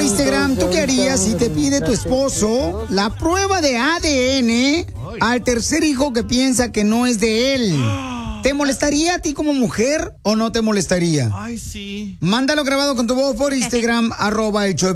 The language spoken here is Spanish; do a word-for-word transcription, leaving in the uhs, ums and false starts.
Instagram, ¿tú qué harías si te pide tu esposo la prueba de A D N al tercer hijo que piensa que no es de él? ¿Te molestaría a ti como mujer o no te molestaría? Ay, sí. Mándalo grabado con tu voz por Instagram, arroba el show